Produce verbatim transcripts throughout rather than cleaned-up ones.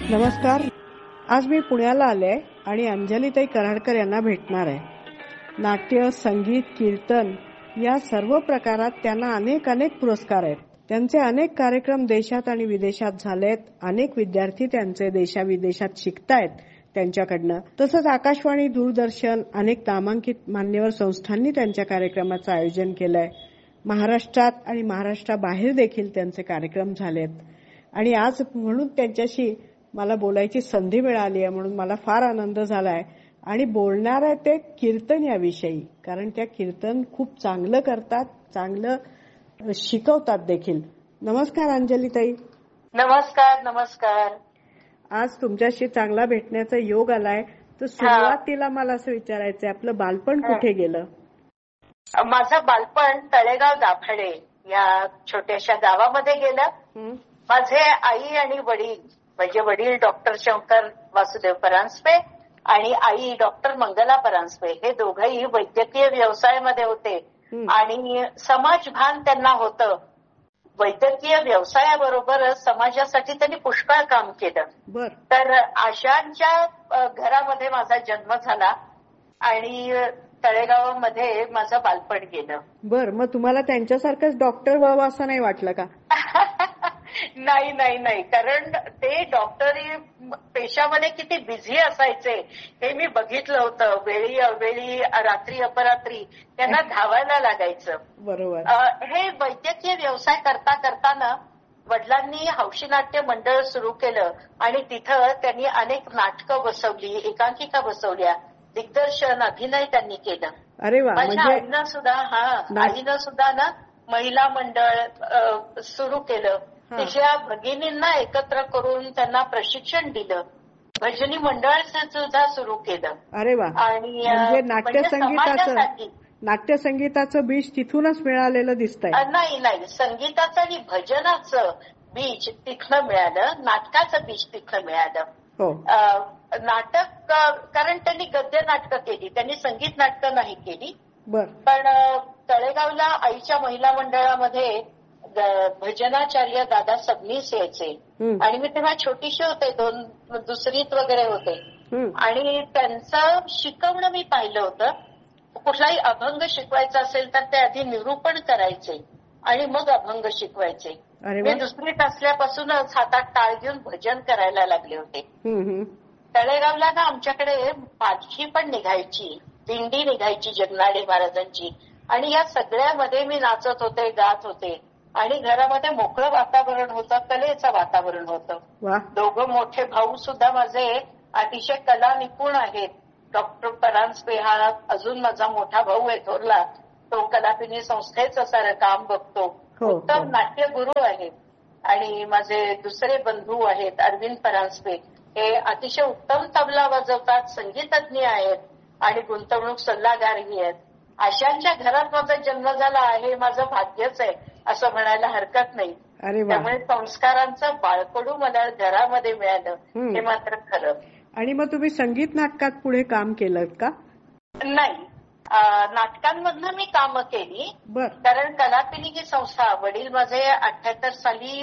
नमस्कार. आज मी पुण्याला आले आणि अंजलीताई कराडकर यांना भेटणार आहे. नाट्य, संगीत, कीर्तन या सर्व प्रकारात त्यांना अनेक अनेक पुरस्कार आहेत. त्यांचे अनेक कार्यक्रम देशात आणि विदेशात झालेत. अनेक विद्यार्थी त्यांचे देशाविदेशात शिकतायत त्यांच्याकडनं. तसंच आकाशवाणी, दूरदर्शन, अनेक नामांकित मान्यवर संस्थांनी त्यांच्या कार्यक्रमाचं आयोजन केलंय. महाराष्ट्रात आणि महाराष्ट्राबाहेर देखील त्यांचे कार्यक्रम झालेत. आणि आज म्हणून त्यांच्याशी मला बोलायची संधी मिळाली आहे, म्हणून मला फार आनंद झालाय. आणि बोलणार आहे ते कीर्तन याविषयी, कारण त्या कीर्तन खूप चांगलं करतात, चांगलं शिकवतात देखील. नमस्कार अंजलीताई. नमस्कार. नमस्कार. आज तुमच्याशी चांगला भेटण्याचा योग आलाय. तर सुरुवातीला मला असं विचारायचंय, आपलं बालपण कुठे गेलं? माझं बालपण तळेगाव दाभाडे या छोट्याशा गावामध्ये गेलं. माझे आई आणि वडील, म्हणजे वडील डॉक्टर शंकर वासुदेव परांजपे आणि आई डॉक्टर मंगला परांजपे, हे दोघंही वैद्यकीय व्यवसायामध्ये होते. आणि समाजभान त्यांना होतं. वैद्यकीय व्यवसायाबरोबरच समाजासाठी त्यांनी पुष्कळ काम केलं. तर आशांच्या घरामध्ये माझा जन्म झाला आणि तळेगावामध्ये माझं बालपण गेलं. बर, मग तुम्हाला त्यांच्यासारखंच डॉक्टर व्हावं असं नाही वाटलं का? नाही नाही नाही कारण ते डॉक्टरी पेशामध्ये किती बिझी असायचे हे मी बघितलं होतं. वेळी अवेळी, रात्री अपरात्री त्यांना धावायला लागायचं. बरोबर. हे वैद्यकीय व्यवसाय करता करताना वडिलांनी हौशी नाट्य मंडळ सुरू केलं आणि तिथं त्यांनी अनेक नाटकं बसवली, एकांकिका बसवल्या, दिग्दर्शन, अभिनय त्यांनी केलं. अरे वा. माझ्या आईनं सुद्धा हा आईनं सुद्धा ना महिला मंडळ सुरू केलं. तिच्या भगिनींना एकत्र करून त्यांना प्रशिक्षण दिलं. भजनी मंडळ सुद्धा सुरू केलं. अरे वा. आणि म्हणजे नाट्यसंगीताचं नाट्यसंगीताचं बीज तिथूनच मिळालेलं दिसतंय. नाही नाही संगीताचं आणि भजनाचं बीज तिथनं मिळालं, नाटकाचं बीज तिथनं मिळालं. हो. नाटक कारण त्यांनी गद्य नाटकं केली, त्यांनी संगीत नाटकं नाही केली. बर. पण तळेगावला आईच्या महिला मंडळामध्ये भजनाचार्य दादा सबनीस यायचे आणि मी तेव्हा छोटीशी होते, दोन दुसरीत वगैरे होते. आणि त्यांचं शिकवणं मी पाहिलं होतं. कुठलाही अभंग शिकवायचा असेल तर ते आधी निरूपण करायचे आणि मग अभंग शिकवायचे. मी दुसरीत असल्यापासूनच हातात टाळ घेऊन भजन करायला लागले होते. तळेगावला ना आमच्याकडे पालखी पण निघायची, दिंडी निघायची जगनाडे महाराजांची. आणि या सगळ्यामध्ये मी नाचत होते, गात होते. आणि घरामध्ये मोकळं वातावरण होतं, कलेचं वातावरण होतं. दोघं मोठे भाऊ सुद्धा माझे अतिशय कला निपुण आहेत. डॉक्टर परांजपे हा अजून माझा मोठा भाऊ आहे थोरला, तो कलापिनी संस्थेचं सारं काम बघतो, उत्तम नाट्यगुरू आहेत. आणि माझे दुसरे बंधू आहेत अरविंद परांजपे, हे अतिशय उत्तम तबला वाजवतात, संगीतज्ञ आहेत आणि गुंतवणूक सल्लागारही आहेत. अशांच्या घरात माझा जन्म झाला आहे, माझं भाग्यच आहे असं म्हणायला हरकत नाही. त्यामुळे संस्कारांचं बाळकडू मला घरामध्ये मिळालं हे मात्र खरं. आणि मग तुम्ही संगीत नाटकात पुढे काम केलं का? नाही, नाटकांमधनं मी कामं केली. कारण कलापिनी ही संस्था, वडील माझे अठ्याहत्तर साली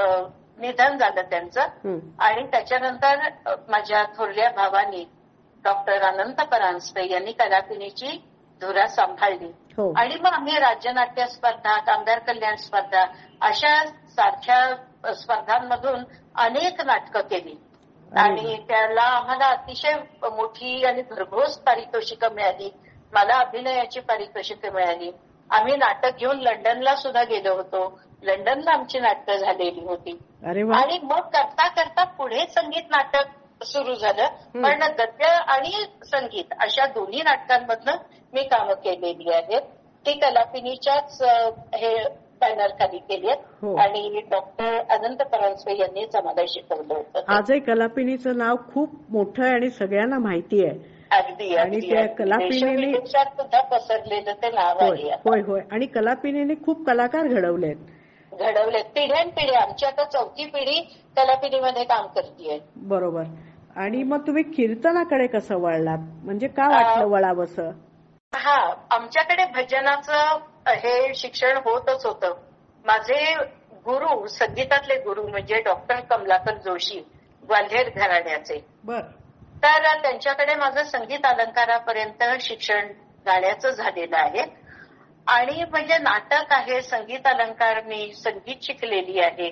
निधन झालं त्यांचं. आणि त्याच्यानंतर माझ्या थोरल्या भावानी डॉक्टर अनंत परांजपे यांनी कलापिनीची धुरा सांभाळली. आणि मग आम्ही राज्यनाट्य स्पर्धा, कामगार कल्याण स्पर्धा अशा सारख्या स्पर्धांमधून अनेक नाटकं केली. आणि त्याला आम्हाला अतिशय मोठी आणि भरघोस पारितोषिकं मिळाली. मला अभिनयाची पारितोषिकं मिळाली. आम्ही नाटक घेऊन लंडनला सुद्धा गेलो होतो. लंडनला आमची नाटकं झालेली होती. आणि मग करता करता पुढे संगीत नाटक सुरू झालं. पण गद्य आणि संगीत अशा दोन्ही नाटकांमधनं मी कामं केलेली आहेत. ती कलापिनीच्याच हे बॅनर खाली केली आहेत. आणि डॉक्टर अनंत परांजपे यांनीच आम्हाला शिकवलं होतं. आजही कलापिनीचं नाव खूप मोठं आहे आणि सगळ्यांना माहिती आहे. अगदी. आणि त्या कलापिनीने सुद्धा पसरलेलं ते नाव आहे. होय होय. आणि कलापिनीने खूप कलाकार घडवलेत घडवलेत पिढ्यानपिढ्या. आमची आता चौथी पिढी कलापिनीमध्ये काम करते. बरोबर. आणि मग तुम्ही कीर्तनाकडे कसं वळलात? म्हणजे का वाटलं वळावंसं? हा, आमच्याकडे भजनाचं हे शिक्षण होतच होतं. माझे गुरु, संगीतातले गुरु म्हणजे डॉक्टर कमलाकर जोशी ग्वाल्हेर घराण्याचे. बर. तर त्यांच्याकडे माझं संगीत अलंकारापर्यंत शिक्षण गाण्याचं झालेलं आहे. आणि म्हणजे नाटक आहे, संगीत अलंकार, मी संगीत शिकलेली आहे.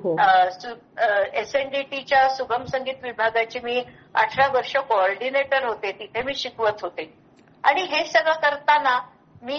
एसएनडीटीच्या सुगम संगीत विभागाची मी अठरा वर्ष कोऑर्डिनेटर होते, तिथे मी शिकवत होते. आणि हे सगळं करताना मी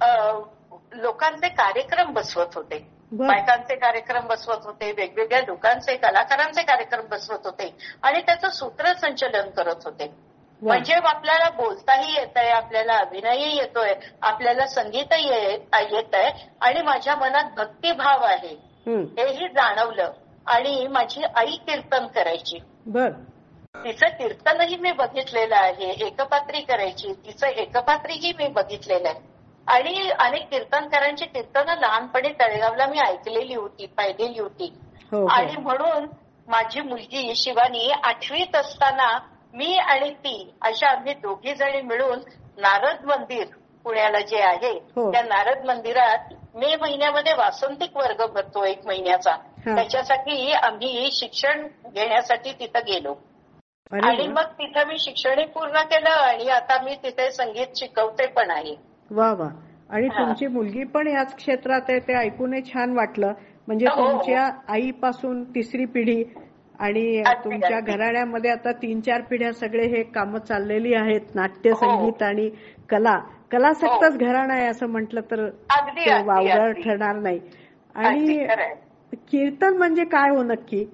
लोकांचे कार्यक्रम बसवत होते, बायकांचे कार्यक्रम बसवत होते, वेगवेगळ्या लोकांचे, कलाकारांचे कार्यक्रम बसवत होते आणि त्याचं सूत्रसंचलन करत होते. म्हणजे आपल्याला बोलताही येत आहे, आपल्याला अभिनयही येतोय, आपल्याला संगीतही येत आहे आणि माझ्या मनात भक्तिभाव आहे हेही जाणवलं. आणि माझी आई कीर्तन करायची. बर. तिचं कीर्तनही मी बघितलेलं आहे, एकपात्री करायची, तिचं एकपात्रीही मी बघितलेलं आहे. आणि अनेक कीर्तनकारांची कीर्तनं लहानपणी तळेगावला मी ऐकलेली होती, पाहिलेली होती. आणि म्हणून माझी मुलगी शिवानी आठवीत असताना मी आणि ती अशा आम्ही दोघी जणी मिळून नारद मंदिर पुण्याला जे आहे त्या नारद मंदिरात मे महिन्यामध्ये वासंतिक वर्ग भरतो एक महिन्याचा. त्याच्यासाठी आम्ही शिक्षण घेण्यासाठी तिथं गेलो आणि मग तिथं मी शिक्षणही पूर्ण केलं आणि आता मी तिथे संगीत शिकवते पण आहे. वा वा. आणि तुमची मुलगी पण याच क्षेत्रात आहे, ते ऐकूनही छान वाटलं. म्हणजे तुमच्या आईपासून तिसरी पिढी आणि तुमच्या घराण्यामध्ये आता तीन चार पिढ्या सगळे हे कामं चाललेली आहेत, नाट्य, संगीत आणि कला. कलासक्तच घराणं आहे असं म्हटलं तर वावगं ठरणार नाही. आणि कीर्तन म्हणजे काय हो नक्की?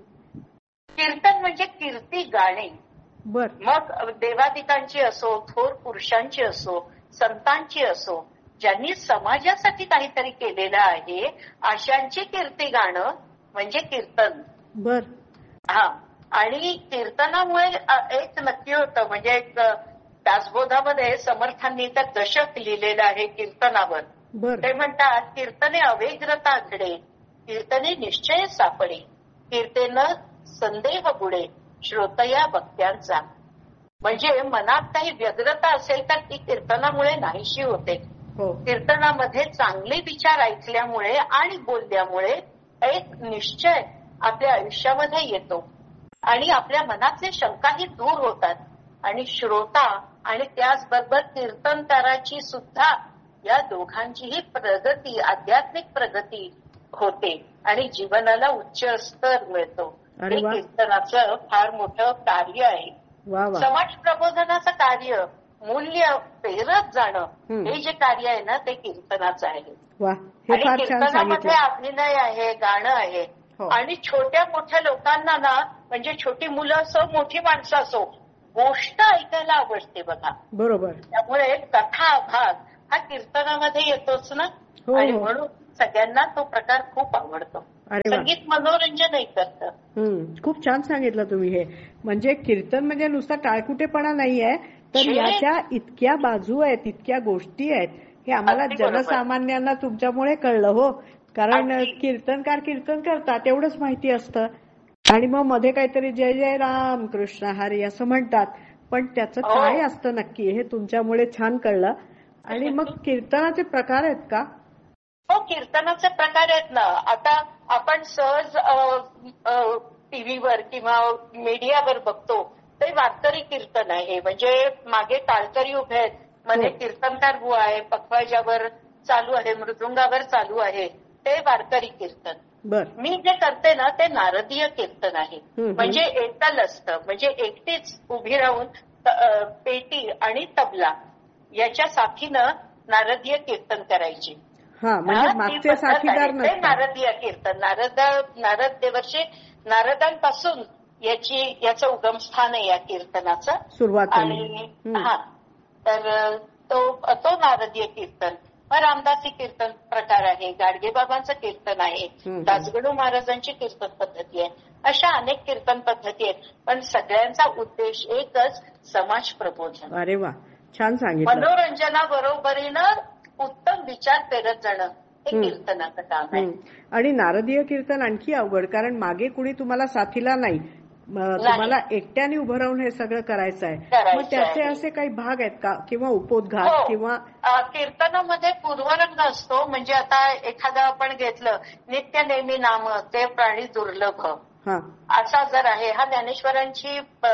कीर्तन म्हणजे कीर्ती गाणे. बर. मग देवादिकांची असो, थोर पुरुषांची असो, संतांची असो, ज्यांनी समाजासाठी काहीतरी केलेलं आहे अशांची कीर्ती गाणं म्हणजे कीर्तन. बर. हा. आणि कीर्तनामुळे एक नक्की होतं, म्हणजे एक दासबोधामध्ये समर्थांनी तर दशक लिहिलेलं आहे कीर्तनावर. ते म्हणतात, कीर्तने अवेग्रता घडे, कीर्तने निश्चय सापडे, कीर्तन संदेह बुडे, श्रोतया भक्त्यांचा. म्हणजे मनात काही व्यग्रता असेल तर ती कीर्तनामुळे नाहीशी होते. कीर्तनामध्ये चांगले विचार ऐकल्यामुळे आणि बोलल्यामुळे एक निश्चय आपल्या आयुष्यामध्ये येतो आणि आपल्या मनातले शंकाही दूर होतात. आणि श्रोता आणि त्याचबरोबर कीर्तनकाराची सुद्धा या दोघांचीही प्रगती, आध्यात्मिक प्रगती होते आणि जीवनाला उच्च स्तर मिळतो. हे कीर्तनाचं फार मोठं कार्य आहे. समाज प्रबोधनाचं कार्य, मूल्य पेरत जाणं हे जे कार्य आहे ना ते कीर्तनाचं आहे. आणि कीर्तनामध्ये अभिनय आहे, गाणं आहे. आणि छोट्या मोठ्या लोकांना ना, म्हणजे छोटी मुलं असो, मोठी माणसं असो, गोष्ट ऐकायला आवडते बघा. बरोबर. त्यामुळे कथा भाग हा कीर्तनामध्ये येतोच ना. आणि म्हणून सगळ्यांना तो प्रकार खूप आवडतो. संगीत मनोरंजनही करतं. खूप छान सांगितलं तुम्ही हे. म्हणजे कीर्तन म्हणजे नुसता टाळकुटेपणा नाहीये, तर याच्या इतक्या बाजू आहेत, इतक्या गोष्टी आहेत, हे आम्हाला जनसामान्यांना तुमच्यामुळे कळलं हो. कारण कीर्तनकार कीर्तन करतात एवढंच माहिती असतं आणि मग मध्ये काहीतरी जय जय राम कृष्ण हरी असं म्हणतात, पण त्याचं काय असतं नक्की हे तुमच्यामुळे छान कळलं. आणि मग कीर्तनाचे प्रकार आहेत का? हो, कीर्तनाचे प्रकार आहेत ना. आता आपण सहज टीव्हीवर किंवा मीडियावर बघतो ते वारकरी कीर्तन आहे. म्हणजे मागे टाळकरी उभे आहेत, मध्ये कीर्तनकार बुवा आहे, पखवाजावर चालू आहे, मृदुंगावर चालू आहे, ते वारकरी कीर्तन. मी जे करते ना ते नारदीय कीर्तन आहे. म्हणजे एकल असतं, म्हणजे एकटीच उभी राहून पेटी आणि तबला याच्या साथीनं नारदीय कीर्तन करायची. ते नारदीय कीर्तन. नारद नारद देवर्षी नारदांपासून याची याचं उगमस्थान आहे या कीर्तनाचं. सुरुवात. आणि हा तर तो तो नारदीय कीर्तन. मग रामदासी कीर्तन प्रकार आहे, गाडगेबाबांचं कीर्तन आहे, दासगणू महाराजांची कीर्तन पद्धती आहे. अशा अनेक कीर्तन पद्धती आहेत, पण सगळ्यांचा उद्देश एकच, समाज प्रबोधन. अरे वा, छान सांगितलं. मनोरंजनाबरोबरीनं उत्तम विचार पेरत जाणं हे कीर्तनाचं काम आहे. आणि नारदीय कीर्तन आणखी अवघड, कारण मागे कुणी तुम्हाला साथीला नाही, तुम्हाला एकट्याने उभं राहून हे सगळं करायचं आहे. मग त्याचे असे काही भाग आहेत का, किंवा उपोद्घात? किंवा कीर्तनामध्ये पूर्वरंग असतो. म्हणजे आता एखादं आपण घेतलं, नित्य नेहमी नाम ते प्राणी दुर्लभ, असा जर आहे, हा ज्ञानेश्वरांची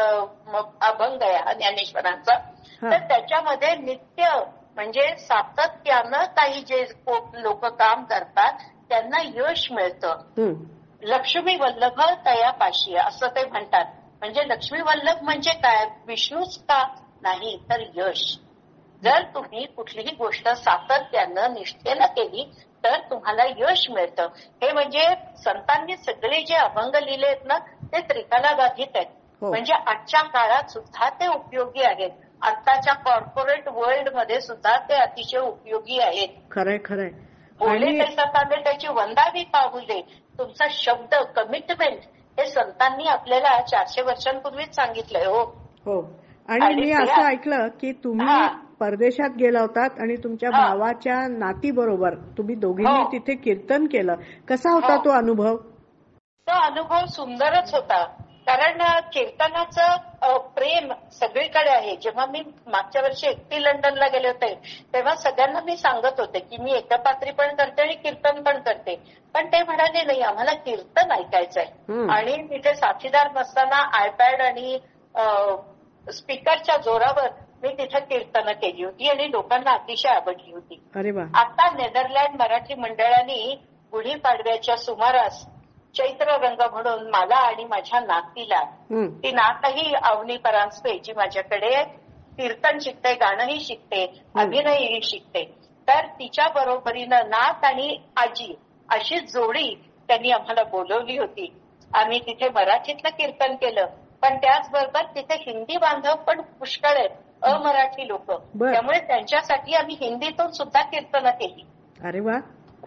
अभंग आहे हा ज्ञानेश्वरांचा, तर त्याच्यामध्ये नित्य म्हणजे सातत्यानं काही जे लोक काम करतात त्यांना यश मिळतं. लक्ष्मी वल्लभ तयापाशी असं ते म्हणतात. म्हणजे लक्ष्मी वल्लभ म्हणजे काय, विष्णूच का नाही तर यश. जर तुम्ही कुठलीही गोष्ट सातत्यानं निष्ठेनं केली तर तुम्हाला यश मिळतं. हे म्हणजे संतांनी सगळे जे अभंग लिहिले आहेत ना ते त्रिकालाबाधित आहेत. म्हणजे आजच्या काळात सुद्धा ते उपयोगी आहेत. आताच्या कॉर्पोरेट वर्ल्ड मध्ये सुद्धा ते अतिशय उपयोगी आहेत. खरंय खरंय. बोले ते त्याची वंदावी पाऊले, तुमचा शब्द कमिटमेंट हे संतांनी आपल्याला चारशे वर्षांपूर्वीच सांगितलंय. हो हो. आणि मी असं ऐकलं की तुम्ही परदेशात गेला होतात आणि तुमच्या भावाच्या नाती बरोबर तुम्ही दोघींनी तिथे कीर्तन केलं. कसा होता तो अनुभव? तो अनुभव सुंदरच होता. कारण कीर्तनाचं प्रेम सगळीकडे आहे. जेव्हा मी मागच्या वर्षी एकटी लंडनला गेले होते तेव्हा सगळ्यांना मी सांगत होते की मी एकपात्री पण करते आणि कीर्तन पण करते. पण ते म्हणाले नाही, आम्हाला कीर्तन ऐकायचंय. आणि तिथे साथीदार नसताना आयपॅड आणि स्पीकरच्या जोरावर मी तिथे कीर्तनं केली होती आणि लोकांना अतिशय आवडली होती. आता नेदरलँड मराठी मंडळांनी गुढीपाडव्याच्या सुमारास चैत्र रंग म्हणून मला आणि माझ्या नातीला, ती नातही अवनी परांजपे जी माझ्याकडे कीर्तन शिकते, गाणंही शिकते, अभिनयही शिकते, तर तिच्या बरोबरीनं नात आणि आजी अशी जोडी त्यांनी आम्हाला बोलवली होती. आम्ही तिथे मराठीतलं कीर्तन केलं, पण त्याचबरोबर तिथे हिंदी बांधव पण पुष्कळ आहेत, अमराठी लोक, त्यामुळे त्यांच्यासाठी आम्ही हिंदीतून सुद्धा कीर्तनं केली. अरे वा.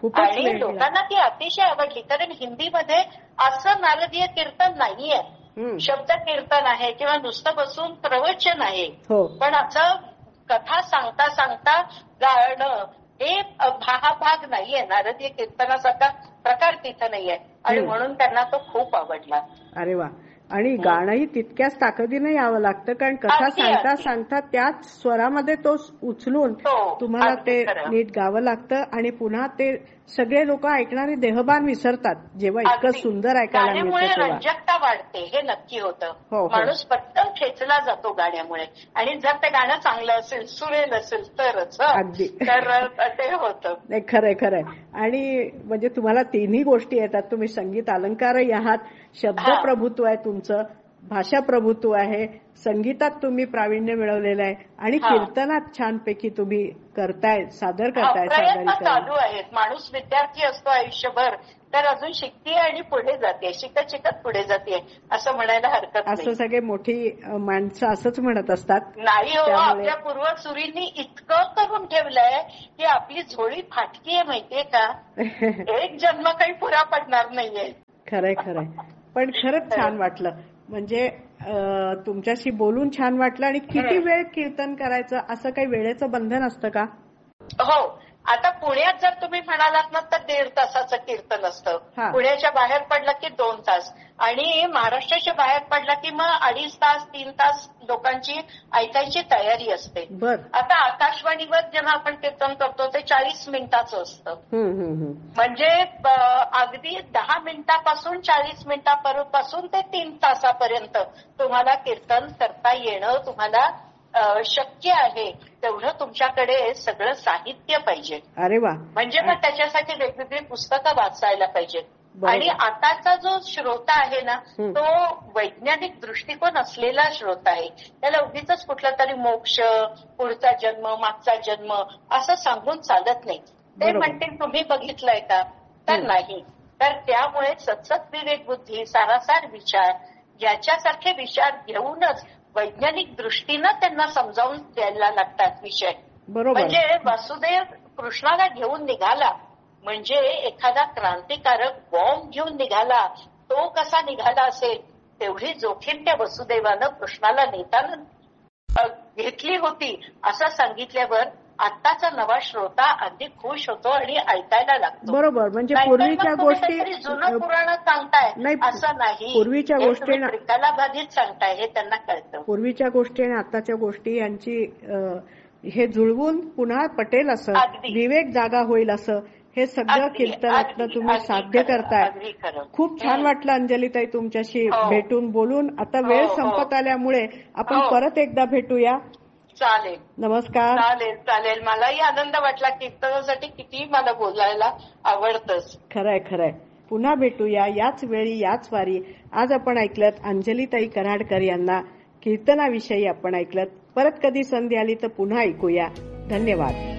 आणि लोकांना ती अतिशय आवडली. कारण हिंदीमध्ये असं नारदीय कीर्तन नाहीये, शब्द कीर्तन आहे किंवा नुसतं बसून प्रवचन आहे. पण असं कथा सांगता सांगता गाणं हे हा भाग नाहीये. नारदीय कीर्तनासारखा प्रकार तिथं नाहीये आणि म्हणून त्यांना तो खूप आवडला. अरे वा. आणि गाणंही तितक्याच ताकदीने यावं लागतं, कारण कथा सांगता सांगता त्याच स्वरामध्ये तो उचलून तुम्हाला ते नीट गावं लागतं. आणि पुन्हा ते सगळे लोक ऐकणारे देहभान विसरतात जेव्हा इतकं सुंदर ऐकायला मिळतं तेव्हा. रंजकता वाढते, हे नक्की होतं. माणूस पटकन खेचला जातो गाण्यामुळे. आणि जर ते गाणं चांगलं असेल, सुरेल असेल तरच अगदी तर ते होतं. नाही, खरंय खरंय. आणि म्हणजे तुम्हाला तिन्ही गोष्टी येतात. तुम्ही संगीत अलंकारही आहात, शब्द प्रभुत्व आहे तुमचं, भाषा प्रभुत्व आहे, संगीतात तुम्ही प्रावीण्य मिळवलेलं आहे आणि कीर्तनात छानपैकी तुम्ही करताय, सादर करताय. प्रयत्न चालू आहेत. माणूस विद्यार्थी असतो आयुष्यभर, तर अजून शिकते आणि पुढे जाते, शिकत शिकत पुढे जाते असं म्हणायला हरकत नाही. असं सगळे मोठी माणसं असंच म्हणत असतात. नाही हो, आपल्या पूर्वसुरींनी इतकं करून ठेवलंय की आपली झोळी फाटकी आहे माहितीये का. एक जन्म काही पुरा पडणार नाहीये. खरंय खरंय. पण खरंच छान वाटलं. म्हणजे तुमच्याशी बोलून छान वाटलं. आणि किती वेळ कीर्तन करायचं, असं काही वेळेचं बंधन असतं का? हो. आता पुण्यात जर तुम्ही म्हणालात ना तर दीड तासाचं कीर्तन असतं. पुण्याच्या बाहेर पडलं की दोन तास. आणि महाराष्ट्राच्या बाहेर पडला की मग अडीच तास तीन तास लोकांची ऐकायची तयारी असते. आता आकाशवाणीवर जेव्हा आपण कीर्तन करतो ते चाळीस मिनिटाचं असतं. म्हणजे अगदी दहा मिनिटापासून चाळीस मिनिटापासून ते तीन तासापर्यंत तुम्हाला कीर्तन करता येणं तुम्हाला शक्य आहे. तेवढं तुमच्याकडे सगळं साहित्य पाहिजे. अरे वा. म्हणजे मग त्याच्यासाठी वेगवेगळी पुस्तकं वाचायला पाहिजेत. आणि आताचा जो श्रोता आहे ना तो वैज्ञानिक दृष्टिकोन असलेला श्रोता आहे. त्याला उगीच कुठला तरी मोक्ष, पुढचा जन्म, मागचा जन्म असं सांगून चालत नाही. ते म्हणतील तुम्ही बघितलंय का, तर नाही. तर त्यामुळे सतसत विवेक बुद्धी, सारासार विचार याच्यासारखे विचार घेऊनच वैज्ञानिक दृष्टीनं त्यांना समजावून द्यायला लागतात विषय. म्हणजे वासुदेव कृष्णाला घेऊन निघाला म्हणजे एखादा क्रांतिकारक बॉम्ब घेऊन निघाला, तो कसा निघाला असेल तेवढी जोखीम त्या वसुदेवानं कृष्णाला नेताना घेतली होती असं सांगितल्यावर आत्ताचा नवा श्रोता अगदी खुश होतो आणि ऐकायला लागतो. बरोबर. म्हणजे पूर्वीच्या गोष्टी जुनं पुराण सांगताय असं नाही, पूर्वीच्या गोष्टी त्रिकालाबाधित सांगताय हे त्यांना कळतं. पूर्वीच्या गोष्टी आणि आत्ताच्या गोष्टी यांची हे जुळवून पुन्हा पटेल असं, विवेक जागा होईल असं हे सगळं कीर्तनातनं तुम्ही साध्य करताय. खूप छान वाटलं अंजलीताई तुमच्याशी भेटून बोलून. आता वेळ संपत आल्यामुळे आपण परत एकदा भेटूया. चालेल. नमस्कार. चालेल चालेल. मलाही आनंद वाटला. कीर्तनासाठी किती मला बोलायला आवडतंच. खरंय खरंय. पुन्हा भेटूया याच वेळी याच वारी. आज आपण ऐकलत अंजलीताई कराडकर यांना. कीर्तनाविषयी आपण ऐकलत. परत कधी संधी आली तर पुन्हा ऐकूया. धन्यवाद.